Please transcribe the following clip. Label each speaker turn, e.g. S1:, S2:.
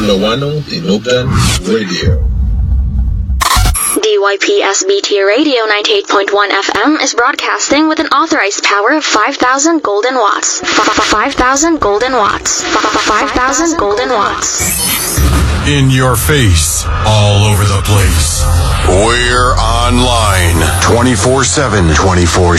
S1: Ilocano Tinugtan Radio.
S2: DYPSBT Radio 98.1 FM is broadcasting with an authorized power of 5,000 golden watts. 5,000 golden watts. 5,000 golden watts.
S3: In your face, all over the place. We're online 24/7.